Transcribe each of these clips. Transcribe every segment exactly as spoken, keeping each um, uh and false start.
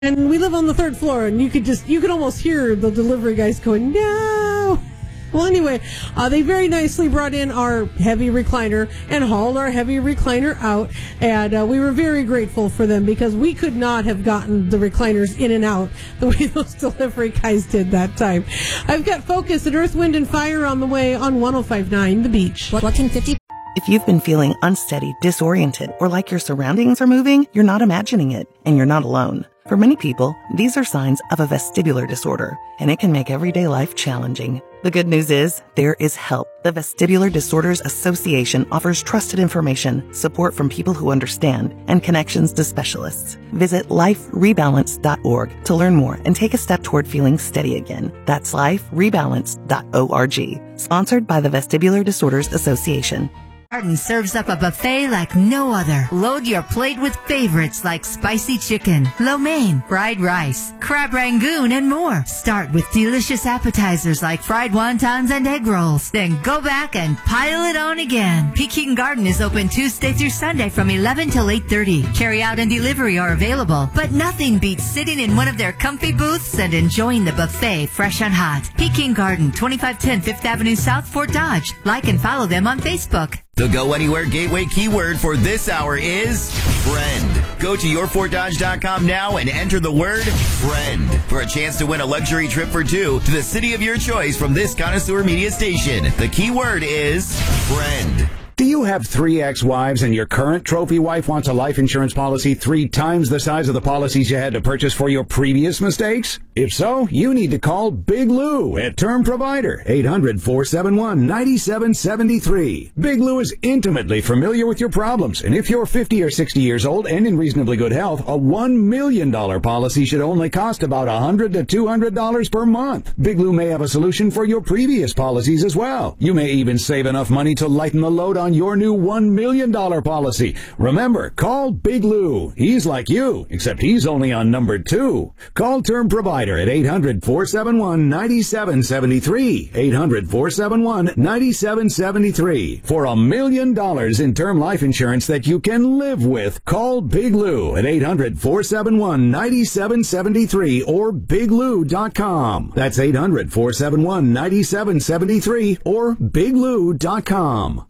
And we live on the third floor, and you could just, you could almost hear the delivery guys going, no. Well, anyway, uh, they very nicely brought in our heavy recliner and hauled our heavy recliner out, and uh, we were very grateful for them because we could not have gotten the recliners in and out the way those delivery guys did that time. I've got Focus at Earth, Wind, and Fire on the way on one oh five point nine The Beach. What can fifty... If you've been feeling unsteady, disoriented, or like your surroundings are moving, you're not imagining it, and you're not alone. For many people, these are signs of a vestibular disorder, and it can make everyday life challenging. The good news is, there is help. The Vestibular Disorders Association offers trusted information, support from people who understand, and connections to specialists. Visit life rebalance dot org to learn more and take a step toward feeling steady again. That's life rebalance dot org. Sponsored by the Vestibular Disorders Association. Garden serves up a buffet like no other. Load your plate with favorites like spicy chicken, lo mein, fried rice, crab rangoon, and more. Start with delicious appetizers like fried wontons and egg rolls. Then go back and pile it on again. Peking Garden is open Tuesday through Sunday from eleven till eight thirty. Carry out and delivery are available, but nothing beats sitting in one of their comfy booths and enjoying the buffet fresh and hot. Peking Garden, twenty-five ten Fifth Avenue South, Fort Dodge. Like and follow them on Facebook. The Go Anywhere Gateway keyword for this hour is friend. Go to your fort dodge dot com now and enter the word friend for a chance to win a luxury trip for two to the city of your choice from this connoisseur media station. The keyword is friend. Do you have three ex-wives and your current trophy wife wants a life insurance policy three times the size of the policies you had to purchase for your previous mistakes? If so, you need to call Big Lou at Term Provider, eight hundred, four seven one, nine seven seven three. Big Lou is intimately familiar with your problems, and if you're fifty or sixty years old and in reasonably good health, a one million dollars policy should only cost about one hundred to two hundred dollars per month. Big Lou may have a solution for your previous policies as well. You may even save enough money to lighten the load on your new one million dollars policy. Remember, call Big Lou. He's like you, except he's only on number two. Call Term Provider at eight hundred, four seven one, nine seven seven three. eight hundred, four seven one, nine seven seven three. For a million dollars in term life insurance that you can live with, call Big Lou at eight hundred, four seven one, nine seven seven three or big lou dot com. That's eight hundred, four seven one, nine seven seven three or big lou dot com.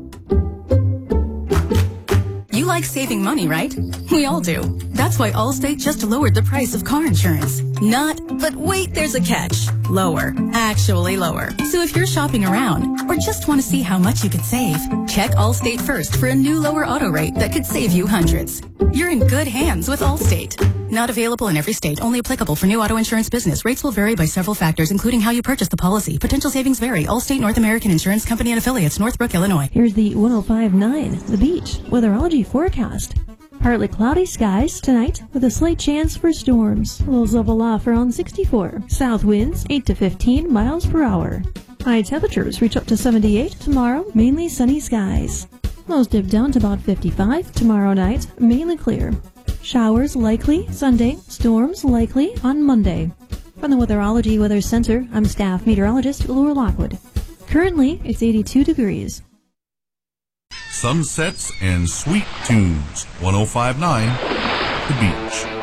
You like saving money, right? We all do. That's why Allstate just lowered the price of car insurance. Not, but wait, there's a catch. Lower. Actually lower. So if you're shopping around or just want to see how much you could save, check Allstate first for a new lower auto rate that could save you hundreds. You're in good hands with Allstate. Not available in every state. Only applicable for new auto insurance business. Rates will vary by several factors, including how you purchase the policy. Potential savings vary. Allstate North American Insurance Company and affiliates, Northbrook, Illinois. Here's the one oh five point nine The Beach weatherology forecast. Partly cloudy skies tonight with a slight chance for storms. Lows level off around sixty-four. South winds eight to fifteen miles per hour. High temperatures reach up to seventy-eight tomorrow. Mainly sunny skies. Lows dip down to about fifty-five tomorrow night. Mainly clear. Showers likely Sunday. Storms likely on Monday. From the Weatherology Weather Center, I'm staff meteorologist Laura Lockwood. Currently, it's eighty-two degrees. Sunsets and sweet tunes. one oh five point nine The Beach.